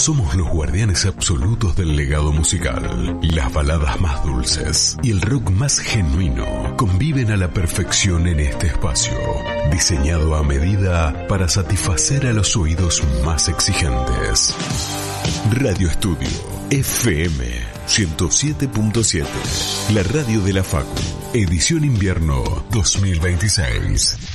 Somos los guardianes absolutos del legado musical. Las baladas más dulces y el rock más genuino conviven a la perfección en este espacio, diseñado a medida para satisfacer a los oídos más exigentes. Radio Estudio FM 107.7, la radio de la Facu, edición invierno 2026.